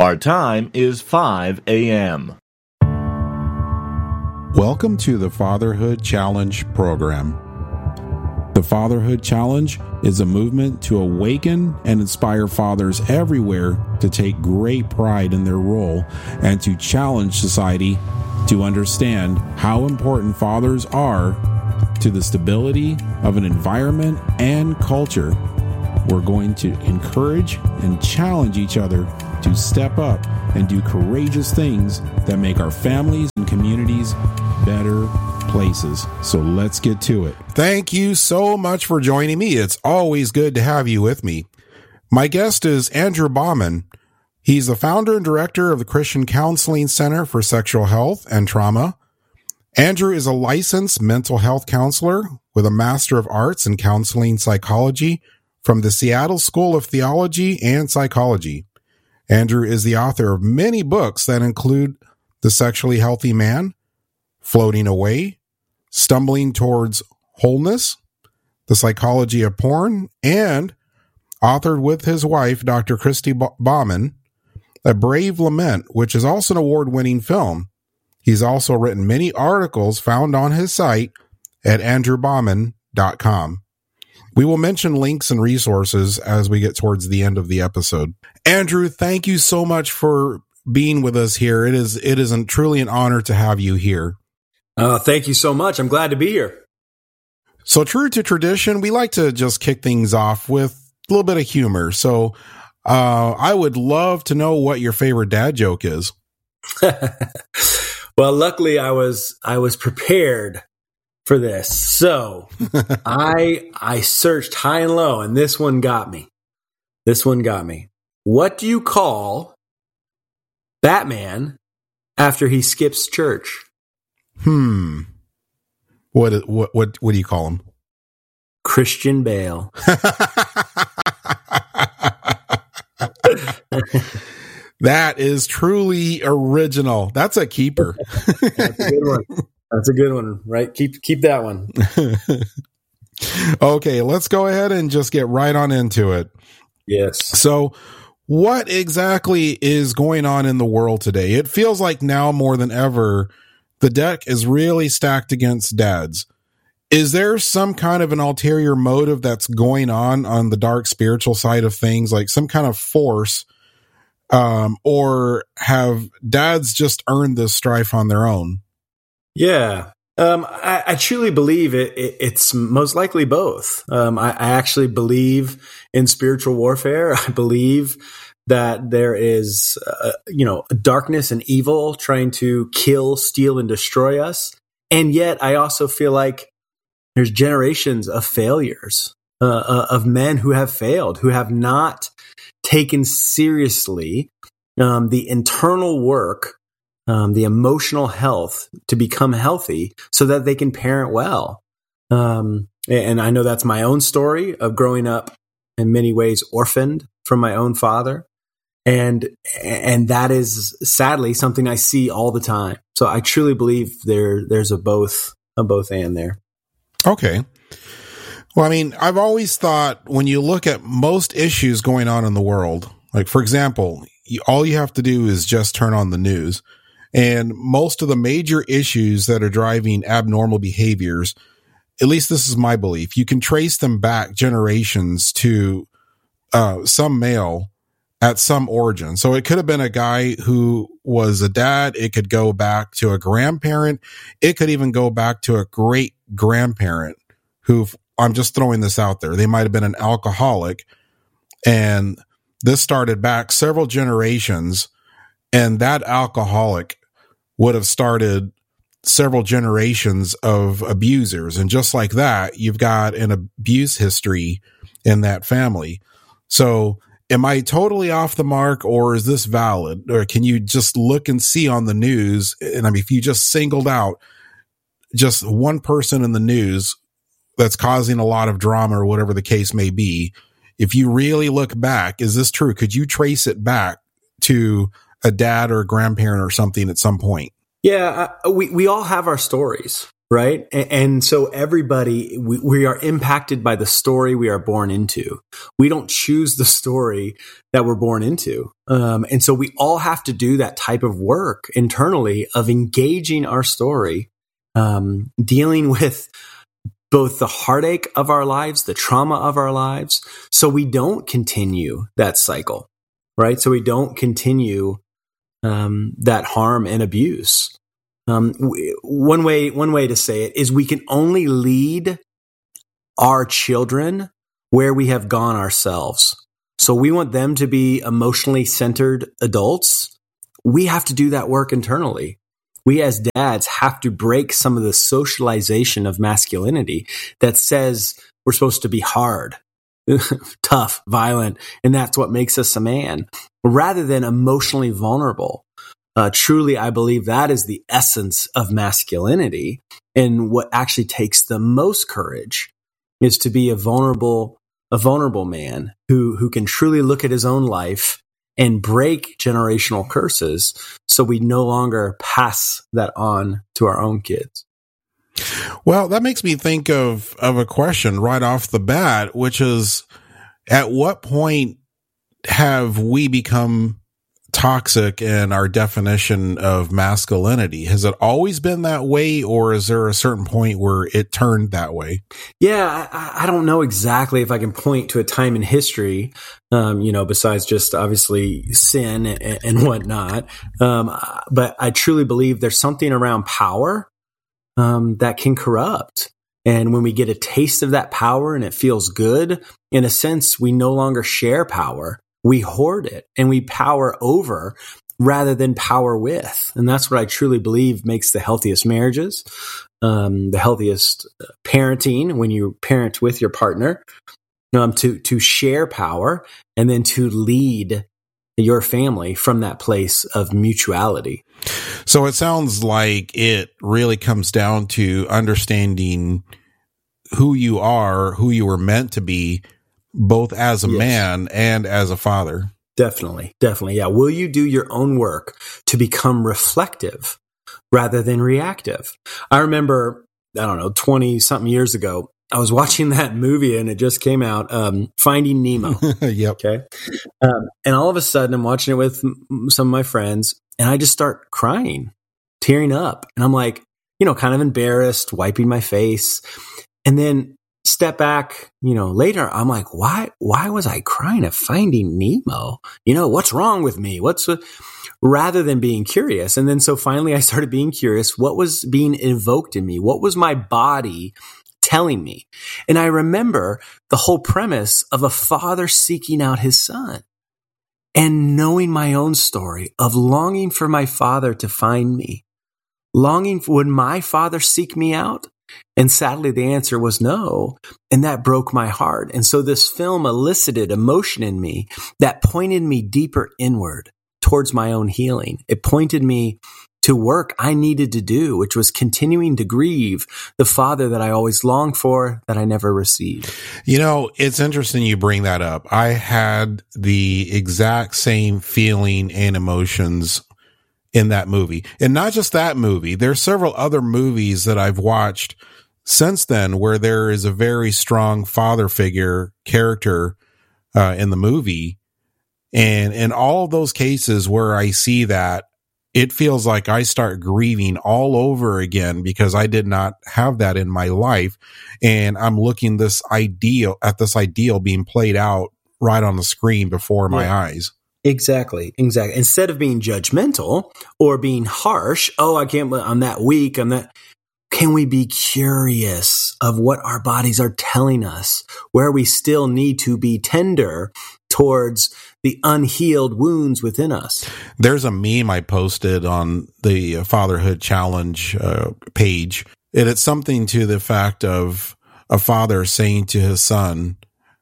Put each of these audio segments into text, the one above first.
Our time is 5 a.m. Welcome to the Fatherhood Challenge program. The Fatherhood Challenge is a movement to awaken and inspire fathers everywhere to take great pride in their role and to challenge society to understand how important fathers are to the stability of an environment and culture. We're going to encourage and challenge each other to step up and do courageous things that make our families and communities better places. So let's get to it. Thank you so much for joining me. It's always good to have you with me. My guest is Andrew Bauman. He's the founder and director of the Christian Counseling Center for Sexual Health and Trauma. Andrew is a licensed mental health counselor with a Master of Arts in Counseling Psychology from the Seattle School of Theology and Psychology. Andrew is the author of many books that include The Sexually Healthy Man, Floating Away, Stumbling Towards Wholeness, The Psychology of Porn, and authored with his wife, Dr. Christy Bauman, A Brave Lament, which is also an award-winning film. He's also written many articles found on his site at andrewbauman.com. We will mention links and resources as we get towards the end of the episode. Andrew, thank you so much for being with us here. It is truly an honor to have you here. Thank you so much. I'm glad to be here. So true to tradition, we like to just kick things off with a little bit of humor. So I would love to know what your favorite dad joke is. Well, luckily I was prepared for this. So I searched high and low, and this one got me. What do you call Batman after he skips church? What do you call him? Christian Bale. That is truly original. That's a keeper. That's a good one, right? Keep that one. Okay, let's go ahead and just get right on into it. Yes. So, what exactly is going on in the world today? It feels like now more than ever, the deck is really stacked against dads. Is there some kind of an ulterior motive that's going on the dark spiritual side of things, like some kind of force, or have dads just earned this strife on their own? Yeah. I truly believe it's most likely both. I actually believe in spiritual warfare. I believe that there is, darkness and evil trying to kill, steal, and destroy us. And yet I also feel like there's generations of failures, of men who have failed, who have not taken seriously the internal work, the emotional health to become healthy so that they can parent well. And I know that's my own story of growing up in many ways orphaned from my own father. And that is sadly something I see all the time. So I truly believe there's a both and there. Okay. Well, I mean, I've always thought when you look at most issues going on in the world, like for example, all you have to do is just turn on the news. And most of the major issues that are driving abnormal behaviors, at least this is my belief, you can trace them back generations to some male at some origin. So it could have been a guy who was a dad. It could go back to a grandparent. It could even go back to a great grandparent who, I'm just throwing this out there, they might have been an alcoholic. And this started back several generations. And that alcoholic would have started several generations of abusers. And just like that, you've got an abuse history in that family. So am I totally off the mark, or is this valid? Or can you just look and see on the news? And I mean, if you just singled out just one person in the news that's causing a lot of drama or whatever the case may be, if you really look back, is this true? Could you trace it back to a dad or a grandparent or something at some point? Yeah, we all have our stories. right? And so everybody, we are impacted by the story we are born into. We don't choose the story that we're born into. And so we all have to do that type of work internally of engaging our story, dealing with both the heartache of our lives, the trauma of our lives, so we don't continue that cycle, right? So we don't continue that harm and abuse. One way to say it is we can only lead our children where we have gone ourselves. So we want them to be emotionally centered adults. We have to do that work internally. We as dads have to break some of the socialization of masculinity that says we're supposed to be hard, tough, violent, and that's what makes us a man, rather than emotionally vulnerable. Truly, I believe that is the essence of masculinity. And what actually takes the most courage is to be a vulnerable man who can truly look at his own life and break generational curses so we no longer pass that on to our own kids. Well, that makes me think of a question right off the bat, which is, at what point have we become toxic in our definition of masculinity? Has it always been that way, or is there a certain point where it turned that way? Yeah, I don't know exactly if I can point to a time in history, besides just obviously sin and whatnot. But I truly believe there's something around power that can corrupt. And when we get a taste of that power and it feels good, in a sense, we no longer share power. We hoard it and we power over rather than power with. And that's what I truly believe makes the healthiest marriages, the healthiest parenting, when you parent with your partner, to share power and then to lead your family from that place of mutuality. So it sounds like it really comes down to understanding who you are, who you were meant to be, both as a man and as a father. Definitely. Yeah. Will you do your own work to become reflective rather than reactive? I remember, 20 something years ago, I was watching that movie and it just came out, Finding Nemo. Yep. Okay. And all of a sudden I'm watching it with some of my friends and I just start crying, tearing up. And I'm like, kind of embarrassed, wiping my face. And then step back, later, I'm like, why was I crying at Finding Nemo? What's wrong with me? Rather than being curious. And then so finally I started being curious. What was being evoked in me? What was my body telling me? And I remember the whole premise of a father seeking out his son and knowing my own story of longing for my father to find me, longing for, would my father seek me out? And sadly, the answer was no. And that broke my heart. And so this film elicited emotion in me that pointed me deeper inward towards my own healing. It pointed me to work I needed to do, which was continuing to grieve the father that I always longed for, that I never received. It's interesting you bring that up. I had the exact same feeling and emotions in that movie. And not just that movie. There's several other movies that I've watched since then where there is a very strong father figure character in the movie. And in all of those cases where I see that, it feels like I start grieving all over again because I did not have that in my life. And I'm looking this ideal being played out right on the screen before my eyes. Exactly. Instead of being judgmental or being harsh, I'm that weak, can we be curious of what our bodies are telling us, where we still need to be tender towards the unhealed wounds within us? There's a meme I posted on the Fatherhood Challenge page, and it's something to the fact of a father saying to his son,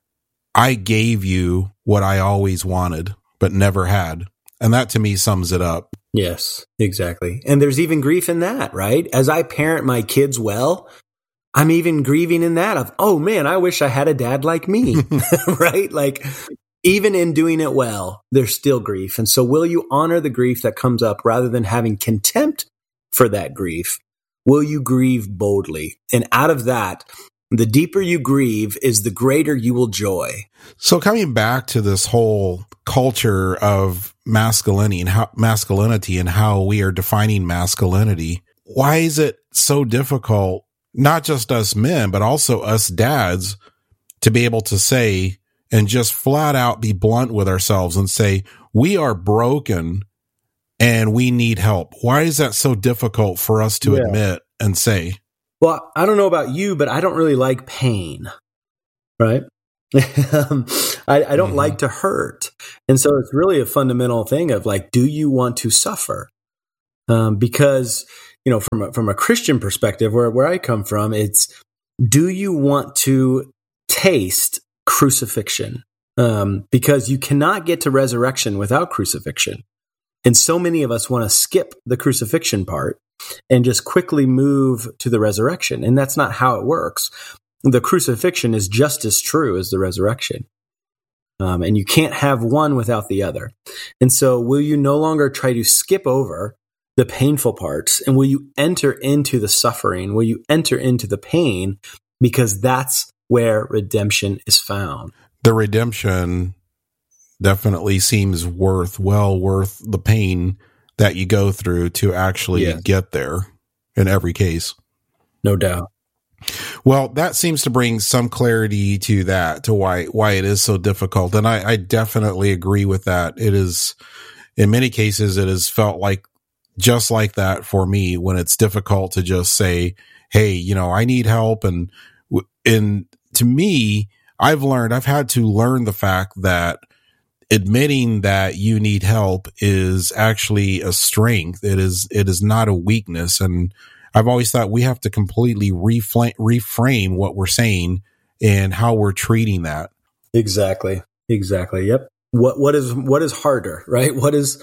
I gave you what I always wanted but never had. And that to me sums it up. Yes, exactly. And there's even grief in that, right? As I parent my kids well, I'm even grieving in that of, oh man, I wish I had a dad like me, right? Like even in doing it well, there's still grief. And so will you honor the grief that comes up rather than having contempt for that grief? will you grieve boldly? And out of that, the deeper you grieve is the greater you will joy. So coming back to this whole culture of masculinity and how we are defining masculinity, why is it so difficult, not just us men, but also us dads, to be able to say and just flat out be blunt with ourselves and say, we are broken and we need help? Why is that so difficult for us to admit and say? Well, I don't know about you, but I don't really like pain, right? I don't like to hurt. And so it's really a fundamental thing of like, do you want to suffer? Because, from a Christian perspective, where I come from, it's, do you want to taste crucifixion? Because you cannot get to resurrection without crucifixion. And so many of us want to skip the crucifixion part and just quickly move to the resurrection. And that's not how it works. The crucifixion is just as true as the resurrection. And you can't have one without the other. And so will you no longer try to skip over the painful parts, and will you enter into the suffering? Will you enter into the pain? Because that's where redemption is found. The redemption definitely seems worth the pain that you go through to actually get there in every case. No doubt. Well, that seems to bring some clarity to that, to why it is so difficult. And I definitely agree with that. It is, in many cases, it has felt like just like that for me, when it's difficult to just say, hey, I need help. And to me, I've had to learn the fact that admitting that you need help is actually a strength. It is not a weakness. And I've always thought we have to completely reframe what we're saying and how we're treating that. Exactly. Yep. What is harder, right? What is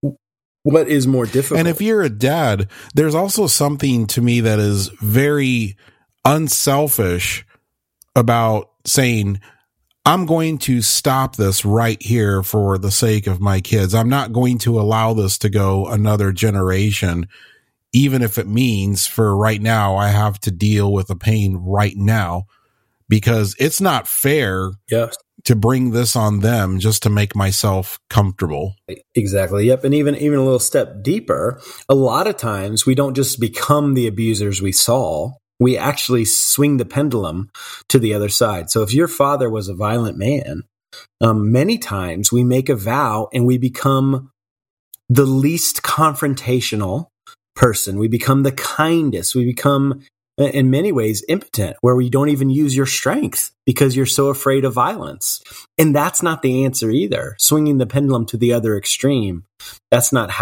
more difficult? And if you're a dad, there's also something to me that is very unselfish about saying, I'm going to stop this right here for the sake of my kids. I'm not going to allow this to go another generation, even if it means for right now, I have to deal with the pain right now, because it's not fair to bring this on them just to make myself comfortable. Exactly. Yep. And even a little step deeper, a lot of times we don't just become the abusers we saw. We actually swing the pendulum to the other side. So if your father was a violent man, many times we make a vow and we become the least confrontational person. We become the kindest. We become, in many ways, impotent, where we don't even use your strength because you're so afraid of violence. And that's not the answer either. Swinging the pendulum to the other extreme, that's not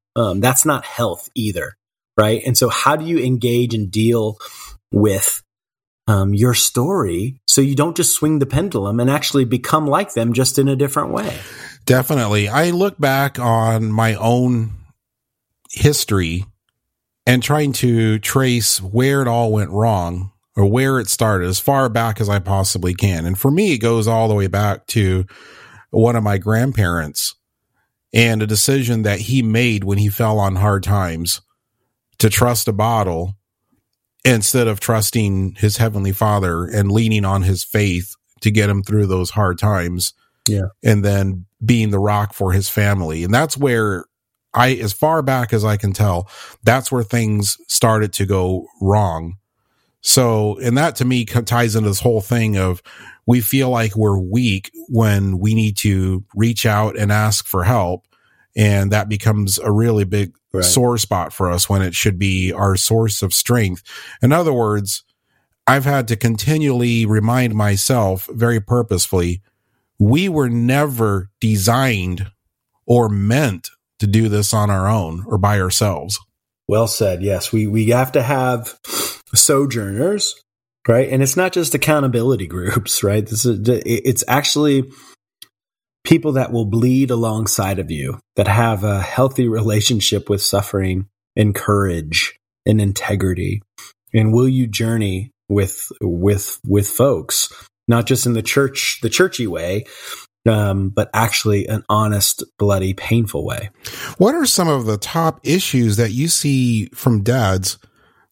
health either, right? And so how do you engage and deal with your story so you don't just swing the pendulum and actually become like them, just in a different way? Definitely. I look back on my own history and trying to trace where it all went wrong or where it started as far back as I possibly can. And for me, it goes all the way back to one of my grandparents and a decision that he made when he fell on hard times to trust a bottle instead of trusting his Heavenly Father and leaning on his faith to get him through those hard times. Yeah. And then being the rock for his family. And that's where as far back as I can tell, that's where things started to go wrong. So, and that to me ties into this whole thing of we feel like we're weak when we need to reach out and ask for help. And that becomes a really big sore spot for us when it should be our source of strength. In other words, I've had to continually remind myself very purposefully, we were never designed or meant to do this on our own or by ourselves. Well said. Yes, we have to have sojourners, right? And it's not just accountability groups, right? It's actually people that will bleed alongside of you, that have a healthy relationship with suffering and courage and integrity. And will you journey with folks, not just in the churchy way, but actually an honest, bloody, painful way? What are some of the top issues that you see from dads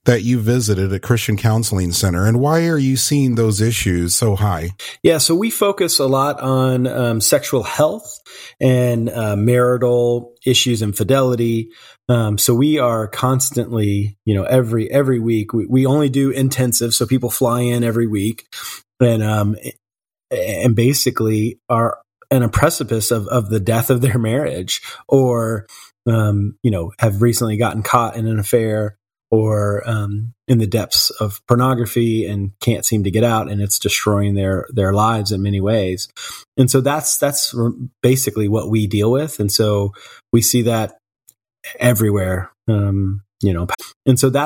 that you visited at Christian Counseling Center, and why are you seeing those issues so high? Yeah, so we focus a lot on sexual health and marital issues, infidelity. So we are constantly, every week, we only do intensive. So people fly in every week and basically are on a precipice of the death of their marriage, or, have recently gotten caught in an affair, or in the depths of pornography and can't seem to get out, and it's destroying their lives in many ways. And so that's basically what we deal with. And so we see that everywhere, and so that's